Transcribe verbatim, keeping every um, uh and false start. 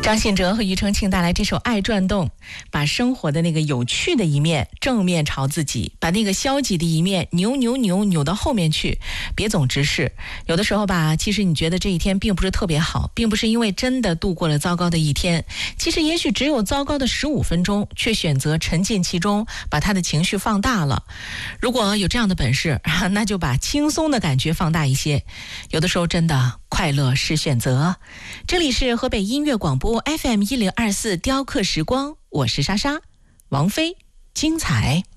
张信哲和庾澄庆带来这首《爱转动》，把生活的那个有趣的一面正面朝自己，把那个消极的一面扭扭扭扭到后面去，别总直视。有的时候吧，其实你觉得这一天并不是特别好，并不是因为真的度过了糟糕的一天，其实也许只有糟糕的十五分钟，却选择沉浸其中，把他的情绪放大了。如果有这样的本事，那就把轻松的感觉放大一些。有的时候真的快乐是选择。这里是河北音乐广播 F M 一零二四雕刻时光，我是莎莎，王菲，精彩。